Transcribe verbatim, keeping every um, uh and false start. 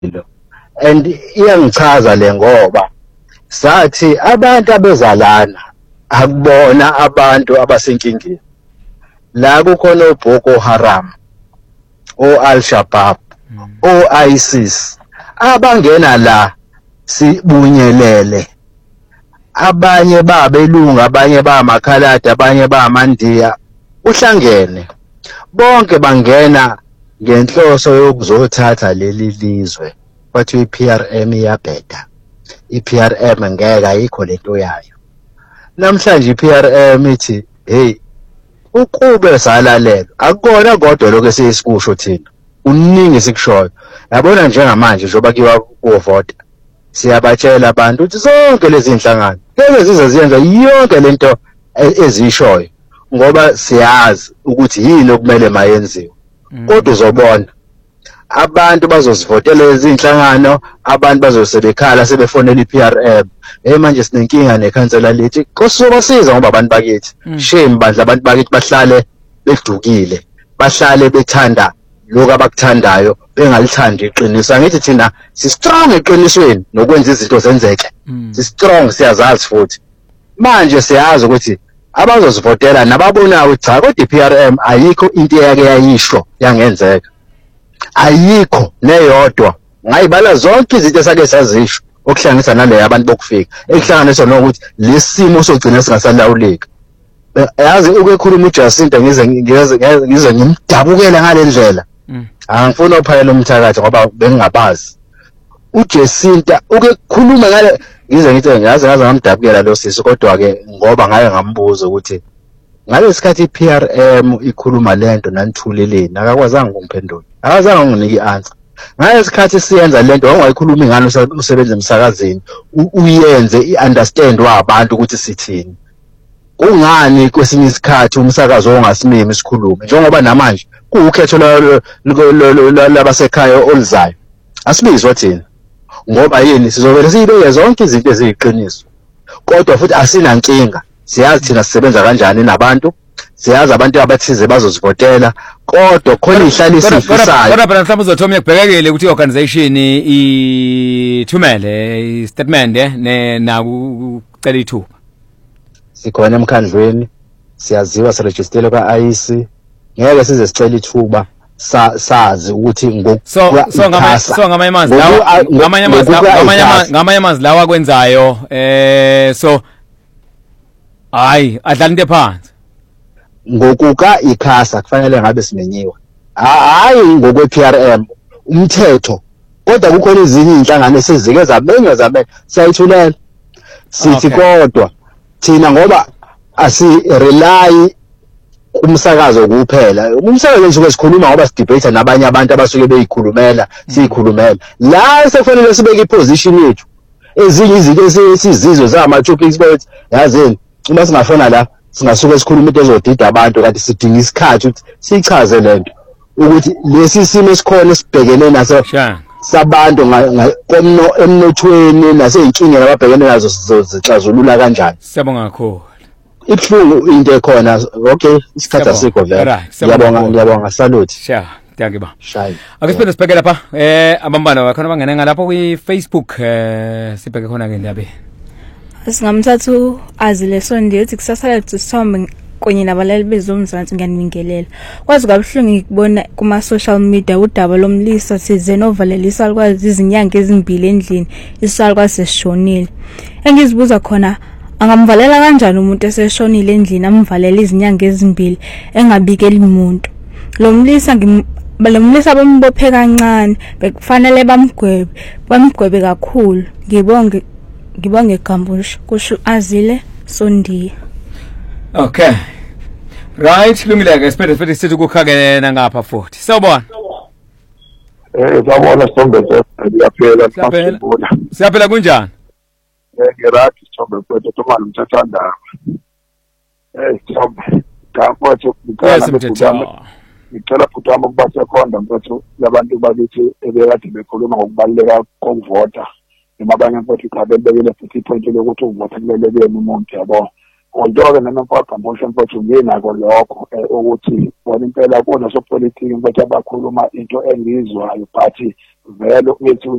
and iyangichaza le ngoba sathi abantu abezalana akubona abantu abasenkingeni la kukhona uBoko Haram o-Al-Shabaab o-ISIS abangena la sibunyelele abanye babelungu abanye bamakhalada abanye bamaNdiya uhlangene bonke bangena ngenhloso yokuzothatha leli lizwe bathi i-P R M iyabheda i-P R M ngeke ayikho lento yayo namhlanje i-P R M ithi hey ukube salalela akukona kodwa lokho esisikusho thina uningi sikushoyo yabona njengamanje njoba kiwa kuvota siyabatshela abantu ukuthi zonke lezi inhlangano lezi zize ziyenza yonke lento ezishoyo ngoba siyazi ukuthi yini okumele mayenziwe kodwa uzobona abantu bazozivotela lezi inhlangano abantu bazosebekhala sebefonela i-P R M hey manje sinenkinga nekhansela lethi kosizobasiza ngoba abantu bakithi shame bandla abantu bakithi bahlale bedukile bahlale bethanda lokho abakuthandayo bengalithandi iqiniso angithi thina si strong eqinisweni nokwenza izinto zenzeke si strong siyazazi futhi manje siyazi ukuthi abazosivotela nababonayo cha kodwa i-P R M ayikho into yake yayisho yangenzeka ayikho neyodwa ngayibala zonke izinto esake sazisho okuhlanganisa nale abantu bokufika ekuhlanganisa nokuthi lesimo sogcina singasalawuleki yazi ukukhuluma uJacinta ngize ngize ngize ngimdabukela ngale ndlela angifuna uphayela umthakathi ngoba bengingabazi uJacinta ukukhuluma ngale ngize ngithi ngaze ngaze ngamdabukela lo sisi kodwa ke ngoba ngaye ngambuza ukuthi ngalesikhathi i-P R M ikhuluma lento nanithuleleni akakwazanga ukumphendula akazange nginike i-answer ngalesikhathi siyenza lento wangayikhuluma ingane usebenza emsakazini uyenze i-understand wabantu ukuthi sithini kungani kwesinye isikhathi umsakazo ongasimimi isikhulume njengoba namanje kuwukhetho labasekhaya olizayo asibizwa thina ngoba yini sizovela sibeke zonke izinto eziyiqiniso kodwa futhi asinankinga siyazi thina sisebenza kanjani nabantu siyazi abantu abathize bazozivotela kodwa khona ihlala isifisayo kodwa phela mhlawumbe uzothoma ukubhekekele ukuthi i-organization ithumele i-statement ne nakucela ithuba sikhona emkhandlweni siyaziwa sirejistele kwa-I E C ngeke size sicela ithuba sazi ukuthi ngoku so so ngama so ngama yamanzi lawa ngamanye amazi ngamanye ngamanye amazi lawa kwenzayo eh so hayi adlala into phansi ngokuka ikhasa kufanele ngabe simenyiwe hayi ngokwe-P R M umthetho kodwa kukhona ezinye inhlangano esizike zabenywa zabe siyayithulela sithi kodwa thina ngoba asirely umsakazo kuphela umsakazo nje kwesikhuluma ngoba sidebate nabanye abantu abasuke beyikhulumela siyikhulumela la sekufanele sibeke iposition yethu ezinye izinto esizizwe zama-two experts yazini uma singafona la singasuke sikhuluma into ezodida abantu kanti sidinga isikhathi ukuthi sichaze lento ukuthi lesi simo esikhona sibhekene naso sabantu komno emnothweni naseyinkinga ababhekene nazo sizozixazulula kanjani siyabonga kakhulu ibhlungu into ekhona okay isikhathi asikho vele ngiyabonga ngiyabonga salute sha ngiyakuba shayi ake siphinde sibheke lapha eh abambana bakhona bangena ngalapha kwi Facebook eh sibheke khona ke ndabe singamthathu azile sondiyo uthi kusasala kusithombe kunye nabalali bezomzansi ngiyaningelela kwazi kabuhlungu ngikubona kuma social media udaba lomlisa sizeno ovalelisa alwazi izinyanga ezimbili endlini isalwa sesishonile engizibuza khona angamvalela kanjani umuntu eseshonile endlini amvalela izinyanga ezimbili engabikeli umuntu lo mlisa balomlisa bombophe kancane bekufanele bamgwebe bamgwebe kakhulu ngibonge ngibonge Gambusha kusho azile sondiya okay right lungile ke siphethe siphethe sithi kukhakena ngapha futhi sawubona eh sawubona Sombe siyaphela siyaphela siyaphela kunjani eh ngirathi Sombe mfethu Thomani Mthathandaba eh Sombe kapho ukukhala ngicela futhi wami ukuba sekhonda mfethu labantu bakithi ebekade bekhuluma ngokubaluleka kokuvota noma abanye mfethu babebekele futhi ipoint lokuthi uvota kumele kuyena umuntu yabo kodwa-ke nami mfaka mfethu mfethu nginako lokho ukuthi bona impela kunasopolitiki mfethu abakhuluma into engizwayo but vele uyethu